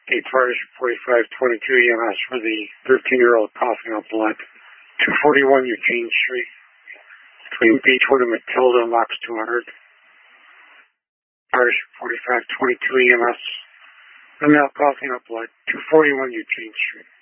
Partnership 4522 EMS for the 13-year-old coughing up blood. 241 Eugene Street. Between Beechwood and Matilda, Locks 200. Partnership 4522 EMS. And now coughing up blood. 241 Eugene Street.